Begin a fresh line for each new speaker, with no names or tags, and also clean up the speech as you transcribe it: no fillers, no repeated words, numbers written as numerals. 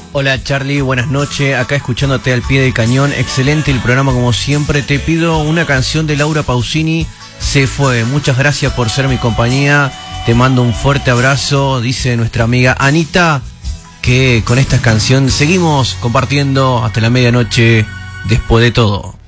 Hola Charlie, buenas noches, acá escuchándote al pie del cañón, excelente el programa como siempre. Te pido una canción de Laura Pausini, Se Fue. Muchas gracias por ser mi compañía, te mando un fuerte abrazo. Dice nuestra amiga Anita que con esta canción seguimos compartiendo hasta la medianoche después de todo.